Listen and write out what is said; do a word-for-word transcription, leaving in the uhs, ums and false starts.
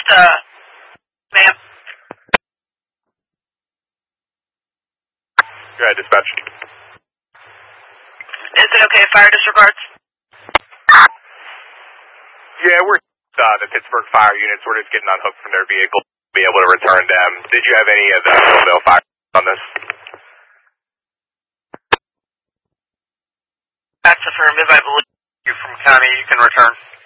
uh, ma'am. Go ahead, dispatch. Is it okay if fire disregards? Yeah, we're uh, the Pittsburgh fire units. We're just getting unhooked from their vehicle to be able to return them. Did you have any of the Millville fire on this? That's affirmative, I believe. You from county, you can return.